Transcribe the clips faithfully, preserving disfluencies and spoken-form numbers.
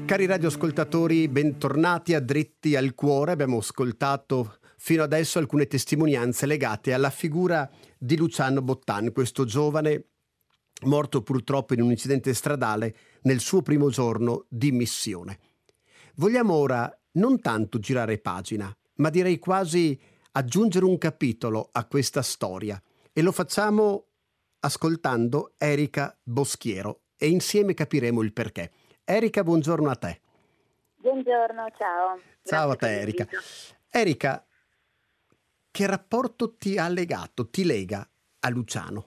Cari radioascoltatori, bentornati a Dritti al Cuore. Abbiamo ascoltato fino adesso alcune testimonianze legate alla figura di Luciano Bottan, questo giovane morto purtroppo in un incidente stradale nel suo primo giorno di missione. Vogliamo ora non tanto girare pagina, ma direi quasi aggiungere un capitolo a questa storia, e lo facciamo ascoltando Erika Boschiero e insieme capiremo il perché. Erika, buongiorno a te. Buongiorno, ciao. Ciao a te, Erika. Erika, che rapporto ti ha legato, ti lega a Luciano?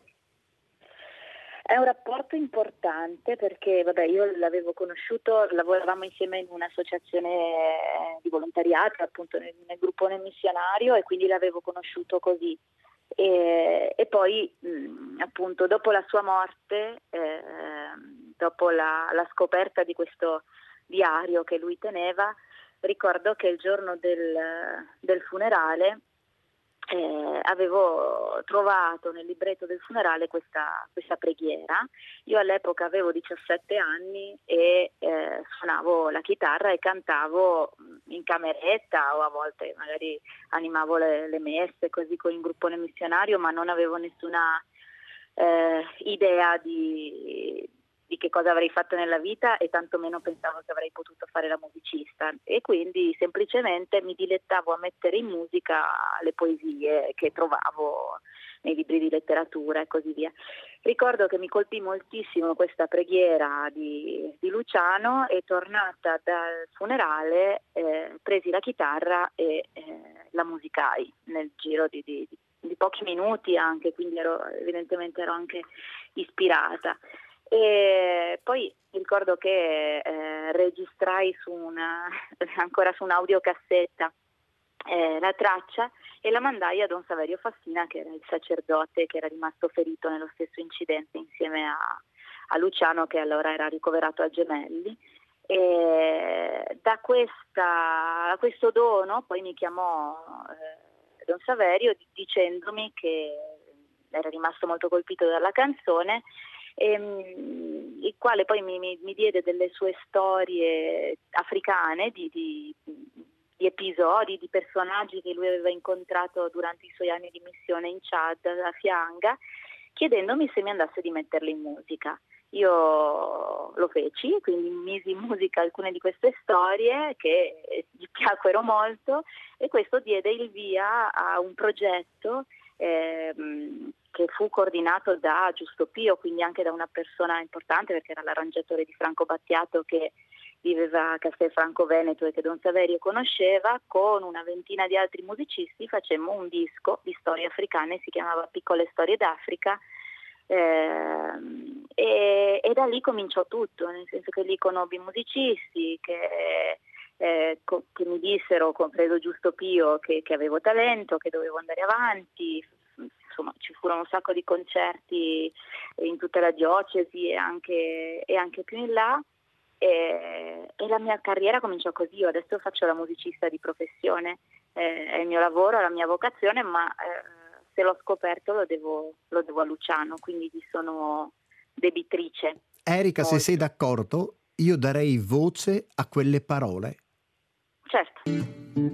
È un rapporto importante perché, vabbè, io l'avevo conosciuto, lavoravamo insieme in un'associazione di volontariato, appunto nel, nel gruppone missionario, e quindi l'avevo conosciuto così. E, e poi, mh, appunto, dopo la sua morte, eh, dopo la, la scoperta di questo diario che lui teneva, ricordo che il giorno del, del funerale eh, avevo trovato nel libretto del funerale questa, questa preghiera. Io all'epoca avevo diciassette anni e eh, suonavo la chitarra e cantavo in cameretta, o a volte magari animavo le, le messe così con il gruppone missionario, ma non avevo nessuna eh, idea di di che cosa avrei fatto nella vita, e tantomeno pensavo che avrei potuto fare la musicista, e quindi semplicemente mi dilettavo a mettere in musica le poesie che trovavo nei libri di letteratura e così via. Ricordo che mi colpì moltissimo questa preghiera di, di Luciano, e tornata dal funerale eh, presi la chitarra e eh, la musicai nel giro di, di, di pochi minuti anche, quindi ero, evidentemente ero anche ispirata. E poi ricordo che eh, registrai su una, ancora su un'audiocassetta eh, la traccia e la mandai a Don Saverio Fassina, che era il sacerdote che era rimasto ferito nello stesso incidente insieme a, a Luciano, che allora era ricoverato a Gemelli. E da questa, da questo dono poi mi chiamò eh, Don Saverio dicendomi che era rimasto molto colpito dalla canzone, Ehm, il quale poi mi, mi, mi diede delle sue storie africane di, di, di episodi, di personaggi che lui aveva incontrato durante i suoi anni di missione in Chad, a Fianga, chiedendomi se mi andasse di metterle in musica. Io lo feci, quindi misi in musica alcune di queste storie che gli piacquero molto, e questo diede il via a un progetto ehm, che fu coordinato da Giusto Pio, quindi anche da una persona importante, perché era l'arrangiatore di Franco Battiato, che viveva a Castelfranco Veneto e che Don Saverio conosceva. Con una ventina di altri musicisti facemmo un disco di storie africane, si chiamava Piccole Storie d'Africa, eh, e, e da lì cominciò tutto, nel senso che lì conobbi musicisti che, eh, co- che mi dissero, credo Giusto Pio, che, che avevo talento, che dovevo andare avanti. Insomma, ci furono un sacco di concerti in tutta la diocesi e anche, e anche più in là, e, e la mia carriera cominciò così. Io adesso faccio la musicista di professione, eh, è il mio lavoro, è la mia vocazione, ma eh, se l'ho scoperto lo devo, lo devo a Luciano, quindi gli sono debitrice. Erika, molto. Se sei d'accordo, io darei voce a quelle parole. Certo.